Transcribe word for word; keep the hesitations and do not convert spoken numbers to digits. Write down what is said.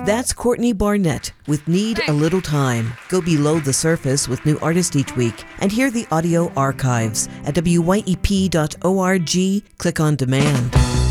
That's Courtney Barnett with Need a Little Time. Go below the surface with new artists each week and hear the audio archives at W Y E P dot org. Click on demand.